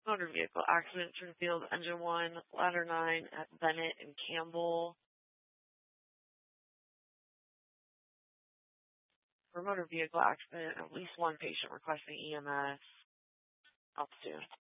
Motor vehicle accident, Trinfield, engine 1, ladder 9 at Bennett and Campbell. For motor vehicle accident, at least one patient requesting EMS. Up soon.